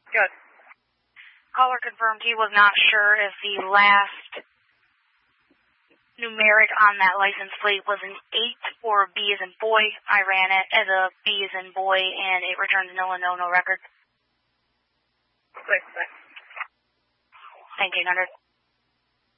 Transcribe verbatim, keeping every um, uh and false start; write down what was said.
Good. Caller confirmed he was not sure if the last numeric on that license plate was an eight or a B as in boy. I ran it as a B as in boy, and it returned no and no, no record. Wait, wait. nineteen hundred.